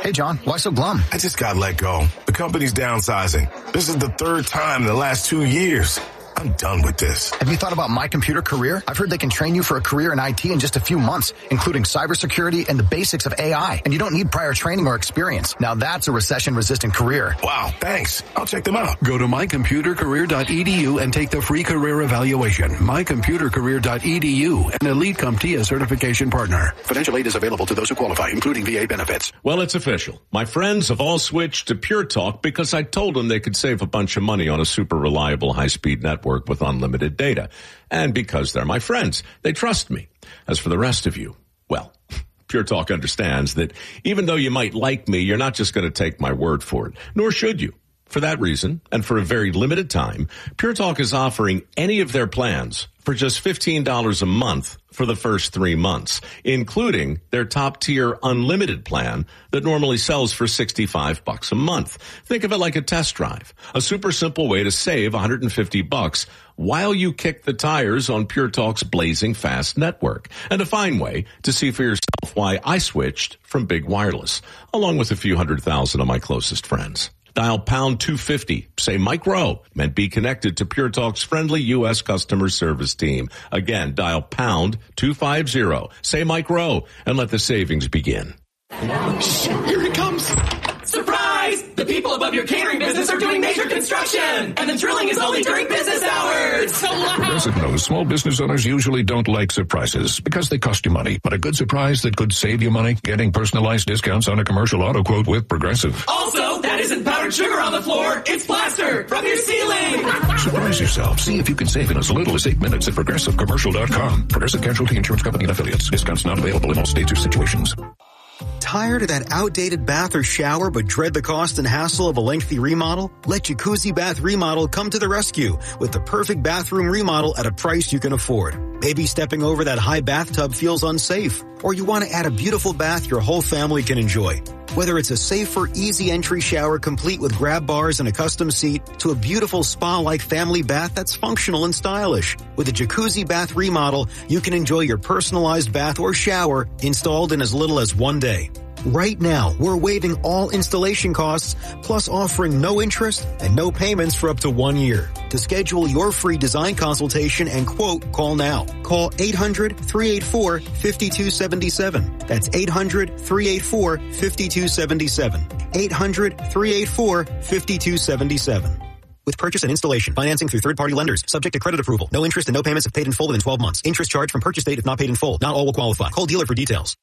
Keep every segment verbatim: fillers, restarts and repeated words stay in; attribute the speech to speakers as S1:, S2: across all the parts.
S1: Hey, John, why so glum?
S2: I just got let go. The company's downsizing. This is the third time in the last two years. I'm done with this.
S1: Have you thought about My Computer Career? I've heard they can train you for a career in I T in just a few months, including cybersecurity and the basics of A I. And you don't need prior training or experience. Now that's a recession-resistant career.
S2: Wow, thanks. I'll check them out.
S3: Go to my computer career dot e d u and take the free career evaluation. my computer career dot e d u, an Elite CompTIA certification partner. Financial aid is available to those who qualify, including V A benefits.
S4: Well, it's official. My friends have all switched to Pure Talk because I told them they could save a bunch of money on a super reliable high-speed network with unlimited data. And because they're my friends, they trust me. As for the rest of you, well, Pure Talk understands that even though you might like me, you're not just going to take my word for it, nor should you. For that reason, and for a very limited time, Pure Talk is offering any of their plans for just fifteen dollars a month for the first three months, including their top-tier unlimited plan that normally sells for sixty-five bucks a month. Think of it like a test drive, a super simple way to save one hundred fifty bucks while you kick the tires on Pure Talk's blazing fast network, and a fine way to see for yourself why I switched from Big Wireless, along with a few hundred thousand of my closest friends. Dial pound two fifty, say Mike Rowe, and be connected to Pure Talk's friendly U S customer service team. Again, dial pound two fifty, say Mike Rowe, and let the savings begin.
S5: Shh, here it comes. Surprise! The people above your catering business are doing major construction, and the drilling is only during business hours. So loud.
S6: Progressive knows small business owners usually don't like surprises because they cost you money. But a good surprise that could save you money, getting personalized discounts on a commercial auto quote with Progressive.
S5: Also, that isn't powdered sugar on the floor. It's plaster from your ceiling.
S6: Surprise yourself. See if you can save in as little as eight minutes at progressive commercial dot com. Progressive Casualty Insurance Company and affiliates. Discounts not available in all states or situations.
S7: Tired of that outdated bath or shower but dread the cost and hassle of a lengthy remodel? Let Jacuzzi Bath Remodel come to the rescue with the perfect bathroom remodel at a price you can afford. Maybe stepping over that high bathtub feels unsafe, or you want to add a beautiful bath your whole family can enjoy. Whether it's a safer, easy entry shower complete with grab bars and a custom seat to a beautiful spa-like family bath that's functional and stylish. With a Jacuzzi Bath Remodel, you can enjoy your personalized bath or shower installed in as little as one day. Right now, we're waiving all installation costs, plus offering no interest and no payments for up to one year. To schedule your free design consultation and quote, call now. Call eight hundred, three eight four, five two seven seven. That's eight hundred, three eight four, five two seven seven. eight hundred, three eight four, five two seven seven. With purchase and installation, financing through third-party lenders, subject to credit approval. No interest and no payments if paid in full within twelve months. Interest charged from purchase date if not paid in full. Not all will qualify. Call dealer for details.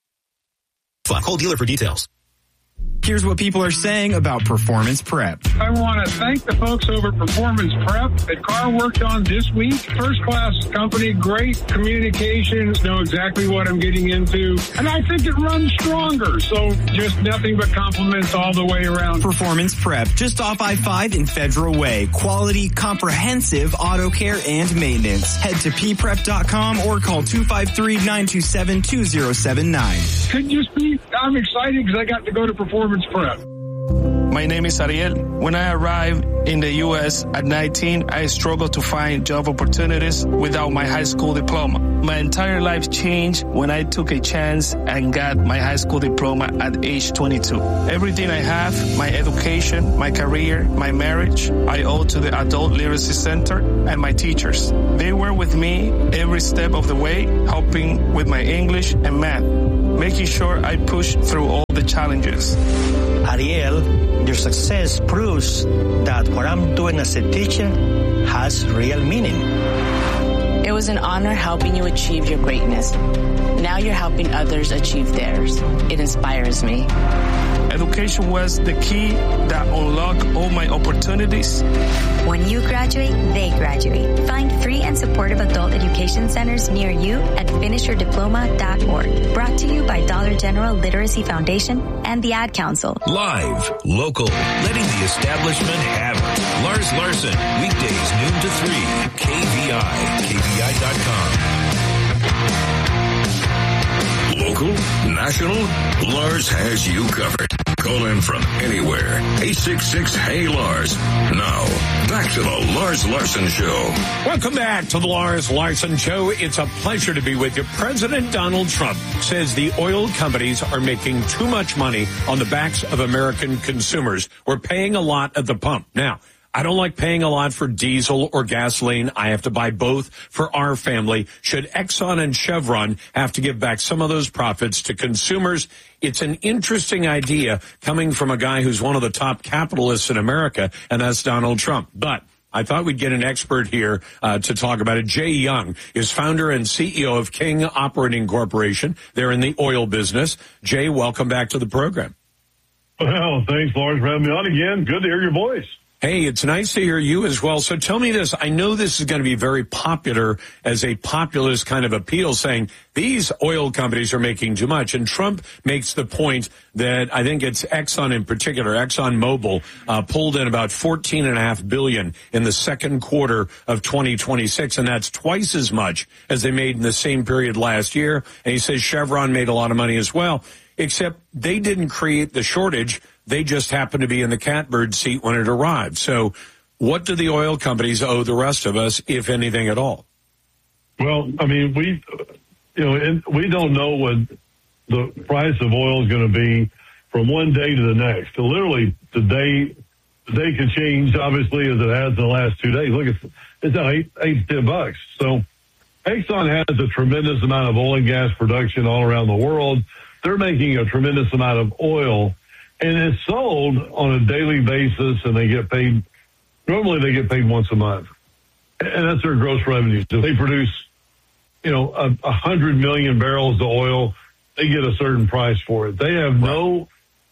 S7: Call dealer for details.
S8: Here's what people are saying about Performance Prep.
S9: I want to thank the folks over at Performance Prep that Carr worked on this week. First class company, great communications, know exactly what I'm getting into. And I think it runs stronger. So just nothing but compliments all the way around.
S8: Performance Prep, just off I five in Federal Way. Quality, comprehensive auto care and maintenance. Head to p prep dot com or call two five three, nine two seven, two zero seven nine.
S9: Could just be, I'm excited because I got to go to Performance Prep.
S10: My name is Ariel. When I arrived in the U S at nineteen, I struggled to find job opportunities without my high school diploma. My entire life changed when I took a chance and got my high school diploma at age twenty-two. Everything I have, my education, my career, my marriage, I owe to the Adult Literacy Center and my teachers. They were with me every step of the way, helping with my English and math, making sure I pushed through all the challenges.
S11: Ariel, your success proves that what I'm doing as a teacher has real meaning.
S12: It was an honor helping you achieve your greatness. Now you're helping others achieve theirs. It inspires me.
S10: Education was the key that unlocked all my opportunities.
S13: When you graduate, they graduate. Find free and supportive adult education centers near you at finish your diploma dot org. Brought to you by Dollar General Literacy Foundation and the Ad Council.
S14: Live, local, letting the establishment have it. Lars Larson, weekdays noon to three. K V I, K V I dot com. Local, national, Lars has you covered.
S6: Call in from anywhere. eight six six, Hey Lars. Now, back to the Lars Larson Show.
S15: Welcome back to the Lars Larson Show. It's a pleasure to be with you. President Donald Trump says the oil companies are making too much money on the backs of American consumers. We're paying a lot at the pump. Now, I don't like paying a lot for diesel or gasoline. I have to buy both for our family. Should Exxon and Chevron have to give back some of those profits to consumers? It's an interesting idea coming from a guy who's one of the top capitalists in America, and that's Donald Trump. But I thought we'd get an expert here uh, to talk about it. Jay Young is founder and C E O of King Operating Corporation. They're in the oil business. Jay, welcome back to the program.
S16: Well, thanks, Lars, for having me on again. Good to hear your voice.
S15: Hey, it's nice to hear you as well. So tell me this. I know this is going to be very popular as a populist kind of appeal, saying these oil companies are making too much. And Trump makes the point that I think it's Exxon in particular, Exxon Mobil, uh, pulled in about fourteen and a half billion in the second quarter of twenty twenty-six. And that's twice as much as they made in the same period last year. And he says Chevron made a lot of money as well, except they didn't create the shortage. They just happened to be in the catbird seat when it arrived. So what do the oil companies owe the rest of us, if anything at all?
S16: Well, I mean, we, you know, and we don't know what the price of oil is going to be from one day to the next. So literally, the day, the day could change, obviously, as it has in the last two days. Look, it's, it's at eight, eight to ten bucks. So Exxon has a tremendous amount of oil and gas production all around the world. They're making a tremendous amount of oil. And it's sold on a daily basis, and they get paid, normally they get paid once a month. And that's their gross revenue. If they produce, you know, a, a hundred million barrels of oil, they get a certain price for it. They have no,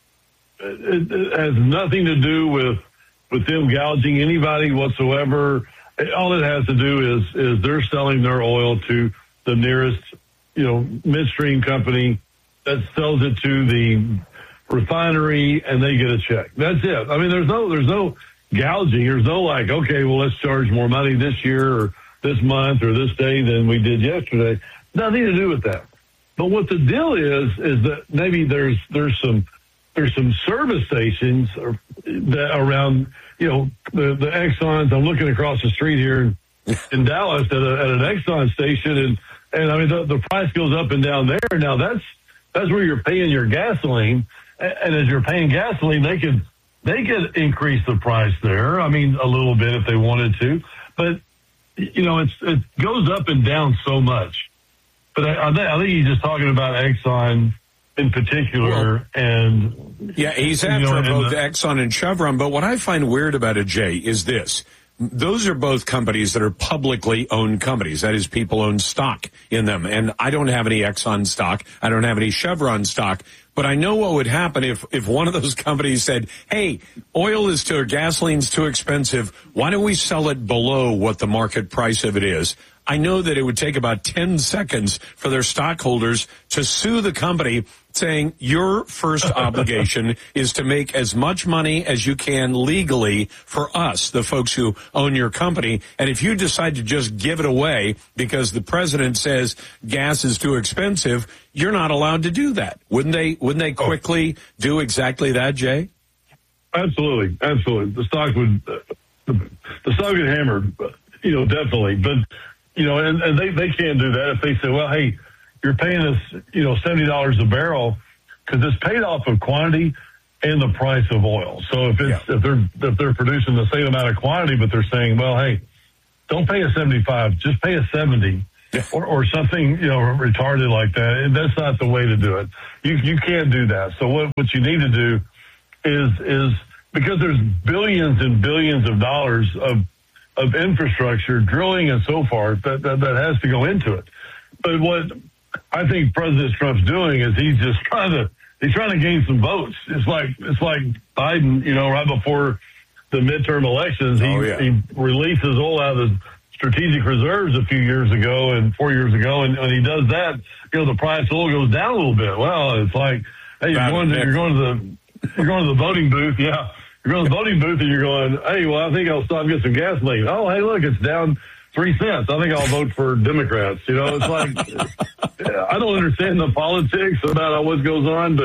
S16: it, it has nothing to do with, with them gouging anybody whatsoever. All it has to do is, is they're selling their oil to the nearest, you know, midstream company that sells it to the refinery, and they get a check. That's it. I mean, there's no, there's no gouging. There's no like, okay, well, let's charge more money this year or this month or this day than we did yesterday. Nothing to do with that. But what the deal is, is that maybe there's, there's some, there's some service stations that around, you know, the, the Exxons. I'm looking across the street here in, in Dallas at, a, at an Exxon station, and, and I mean, the, the price goes up and down there. Now that's, that's where you're paying your gasoline. And as you're paying gasoline, they could they could increase the price there. I mean, a little bit if they wanted to, but you know, it's it goes up and down so much. But I, I, think, I think he's just talking about Exxon in particular, well, and
S15: yeah, he's after you know, both the, Exxon and Chevron. But what I find weird about it, Jay, is this: those are both companies that are publicly owned companies. That is, people own stock in them. And I don't have any Exxon stock. I don't have any Chevron stock. But I know what would happen if, if one of those companies said, hey, oil is too, or gasoline's too expensive. Why don't we sell it below what the market price of it is? I know that it would take about ten seconds for their stockholders to sue the company, saying your first obligation is to make as much money as you can legally for us, the folks who own your company. And if you decide to just give it away because the president says gas is too expensive, you're not allowed to do that. Wouldn't they, wouldn't they quickly do exactly that, Jay?
S16: Absolutely. Absolutely. The stock would, uh, the, the stock would get hammered, you know, definitely. But, you know, and, and they, they can't do that if they say, well, hey, you're paying us, you know, seventy dollars a barrel, because it's paid off of quantity and the price of oil. So if it's, yeah. if they're, if they're producing the same amount of quantity, but they're saying, well, hey, don't pay us seventy-five, just pay us seventy yeah. or, or something, you know, retarded like that. And that's not the way to do it. You, you can't do that. So what, what you need to do is, is because there's billions and billions of dollars of, of infrastructure, drilling and so forth that, that, that has to go into it. But what I think President Trump's doing is he's just trying to, he's trying to gain some votes. It's like, it's like Biden, you know, right before the midterm elections, he, oh, yeah. he releases oil out of the strategic reserves a few years ago and four years ago. And when he does that, you know, the price of oil goes down a little bit. Well, it's like, hey, you're going to, you're going to the, you're going to the voting booth. Yeah. You're going to the voting booth and you're going, hey, well, I think I'll stop and get some gasoline. Oh, hey, look, it's down three cents. I think I'll vote for Democrats. You know, it's like, I don't understand the politics about what goes on, but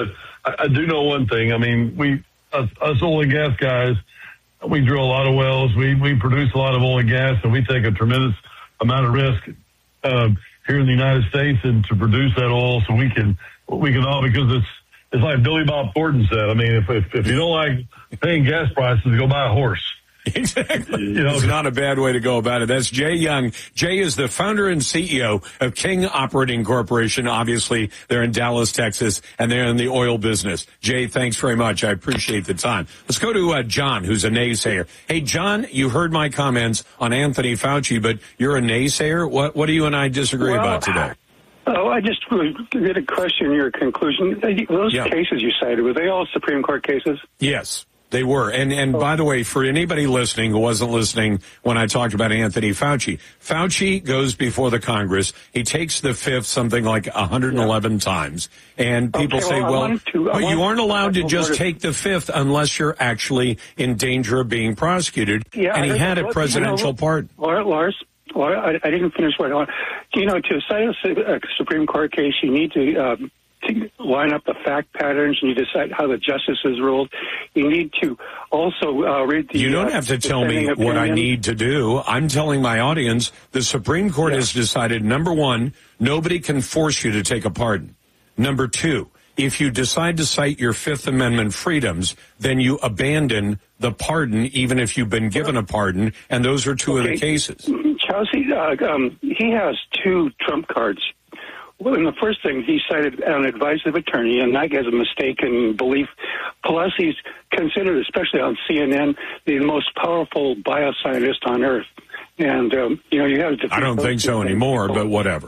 S16: I, I do know one thing. I mean, we us, us oil and gas guys, we drill a lot of wells. We we produce a lot of oil and gas, and we take a tremendous amount of risk uh, here in the United States and to produce that oil, so we can we can all because it's it's like Billy Bob Thornton said. I mean, if if, if you don't like paying gas prices, go buy a horse.
S15: Exactly.
S16: You know,
S15: it's not a bad way to go about it. That's Jay Young. Jay is the founder and C E O of King Operating Corporation. Obviously, they're in Dallas, Texas, and they're in the oil business. Jay, thanks very much. I appreciate the time. Let's go to uh, John, who's a naysayer. Hey, John, you heard my comments on Anthony Fauci, but you're a naysayer. What, what do you and I disagree
S17: well,
S15: about today?
S17: Oh, I just really did a question your conclusion. Those yeah. cases you cited, were they all Supreme Court cases?
S15: Yes. They were. And, and by the way, for anybody listening who wasn't listening when I talked about Anthony Fauci, Fauci goes before the Congress. He takes the fifth something like one hundred eleven yeah. times. And people
S17: okay,
S15: say,
S17: well,
S15: well,
S17: to,
S15: but you aren't allowed to just
S17: to...
S15: take the fifth unless you're actually in danger of being prosecuted.
S17: Yeah,
S15: and he had a
S17: what,
S15: presidential
S17: you know,
S15: pardon.
S17: Lars, well, I, I didn't finish what I want. You know, to cite a, a Supreme Court case, you need to... Um, to line up the fact patterns, and you decide how the justices ruled. You need to also uh, read the...
S15: You don't
S17: uh,
S15: have to tell me
S17: opinion.
S15: what I need to do. I'm telling my audience the Supreme Court yeah. has decided, number one, nobody can force you to take a pardon. Number two, if you decide to cite your Fifth Amendment freedoms, then you abandon the pardon, even if you've been given a pardon, and those are two
S17: okay.
S15: of the cases.
S17: Chelsea, uh, um, he has two trump cards. Well, and the first thing, he cited an advice of attorney, and that is a mistaken belief. Plus, he's considered, especially on C N N, the most powerful bioscientist on earth. And, um, you know, you have to...
S15: I don't think so anymore, but whatever.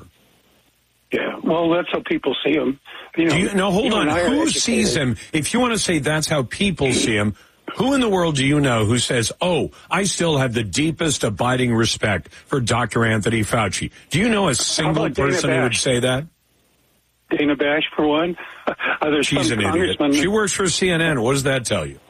S17: Yeah, well, that's how people see him. You know,
S15: do you, no, hold
S17: you
S15: on. Who sees him? If you want to say that's how people see him, who in the world do you know who says, oh, I still have the deepest abiding respect for Doctor Anthony Fauci? Do you know a single person who would say that?
S17: Dana Bash, for one. There's
S15: She's
S17: some
S15: an idiot. She works for C N N. What does that tell you?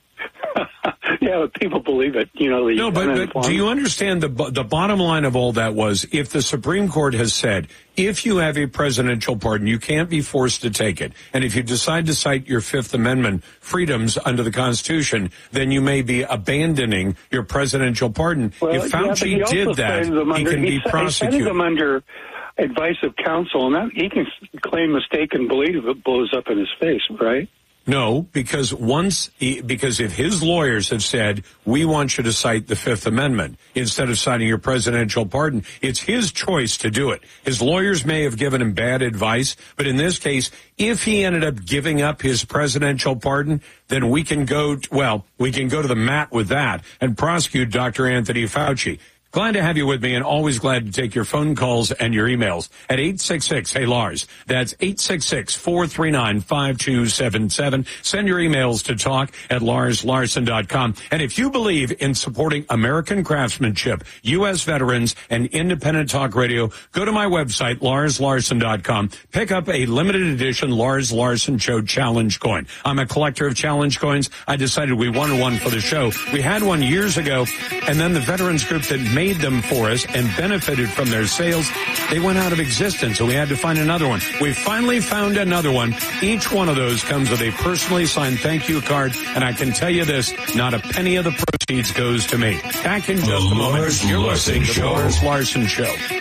S17: Yeah, but people believe it. You know, the
S15: no, but, but do you understand the the bottom line of all that was if the Supreme Court has said if you have a presidential pardon, you can't be forced to take it, and if you decide to cite your Fifth Amendment freedoms under the Constitution, then you may be abandoning your presidential pardon.
S17: Well,
S15: if Fauci
S17: yeah, he
S15: did that,
S17: under,
S15: he can
S17: he
S15: be prosecuted.
S17: He them under advice of counsel, and that, he can claim mistaken belief if it blows up in his face, right?
S15: No, because once, he, because if his lawyers have said, we want you to cite the Fifth Amendment instead of citing your presidential pardon, it's his choice to do it. His lawyers may have given him bad advice, but in this case, if he ended up giving up his presidential pardon, then we can go, to, well, we can go to the mat with that and prosecute Doctor Anthony Fauci. Glad to have you with me, and always glad to take your phone calls and your emails at eight six six, hey Lars. That's eight six six, four three nine, five two seven seven. Send your emails to talk at lars larson dot com. And if you believe in supporting American craftsmanship, U S veterans, and independent talk radio, go to my website, lars larson dot com. Pick up a limited edition Lars Larson Show challenge coin. I'm a collector of challenge coins. I decided we wanted one for the show. We had one years ago, and then the veterans group that made them for us and benefited from their sales, they went out of existence, so we had to find another one. We finally found another one. Each one of those comes with a personally signed thank you card, and I can tell you this, not a penny of the proceeds goes to me. Back in just a moment, you're listening to the Lars Larson Show.